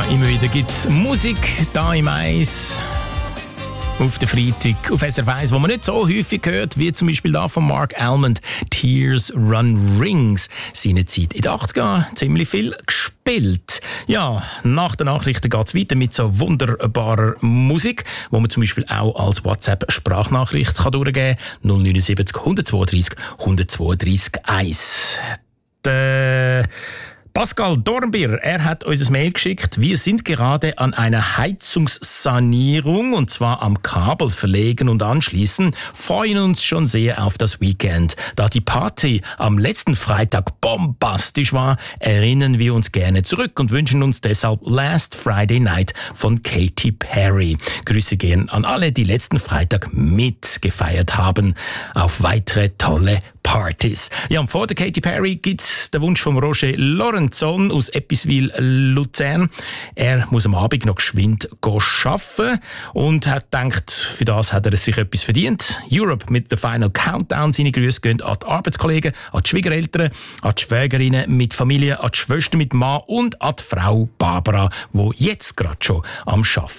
immer wieder gibt es Musik da im Eis. Auf der Freitag auf SRF 1, wo man nicht so häufig hört, wie zum Beispiel da von Mark Almond, Tears Run Rings. Seine Zeit in den 80ern ziemlich viel gespielt. Ja, nach den Nachrichten geht es weiter mit so wunderbarer Musik, wo man zum Beispiel auch als WhatsApp-Sprachnachricht durchgeben kann. 079 132 132 1. Pascal Dornbirn, er hat uns ein Mail geschickt. Wir sind gerade an einer Heizungssanierung und zwar am Kabel verlegen und anschließen. Freuen uns schon sehr auf das Weekend. Da die Party am letzten Freitag bombastisch war, erinnern wir uns gerne zurück und wünschen uns deshalb Last Friday Night von Katy Perry. Grüße gehen an alle, die letzten Freitag mitgefeiert haben. Auf weitere tolle Partys. Ja, und vor der Katy Perry gibt es den Wunsch von Roger Lorenzon aus Episwil, Luzern. Er muss am Abend noch geschwind arbeiten und hat gedacht, für das hat er sich etwas verdient. Europe mit The Final Countdown. Seine Grüße gehen an die Arbeitskollegen, an die Schwiegereltern, an die Schwägerinnen mit Familie, an die Schwester mit Mann und an die Frau Barbara, die jetzt gerade schon am Arbeiten